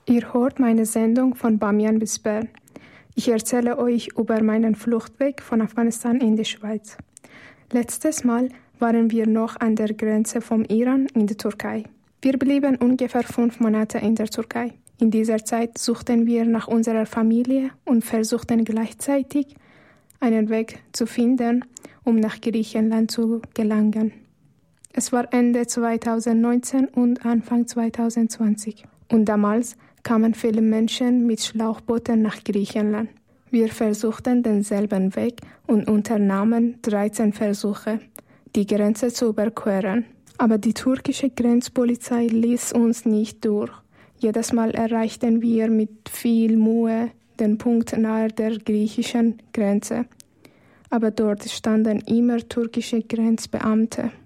Ihr hört meine Sendung von Bamiyan bis Bern. Ich erzähle euch über meinen Fluchtweg von Afghanistan in die Schweiz. Letztes Mal waren wir noch an der Grenze vom Iran in die Türkei. Wir blieben ungefähr 5 Monate in der Türkei. In dieser Zeit suchten wir nach unserer Familie und versuchten gleichzeitig einen Weg zu finden, um nach Griechenland zu gelangen. Es war Ende 2019 und Anfang 2020. Und damals kamen viele Menschen mit Schlauchbooten nach Griechenland. Wir versuchten denselben Weg und unternahmen 13 Versuche, die Grenze zu überqueren. Aber die türkische Grenzpolizei ließ uns nicht durch. Jedes Mal erreichten wir mit viel Mühe den Punkt nahe der griechischen Grenze. Aber dort standen immer türkische Grenzbeamte.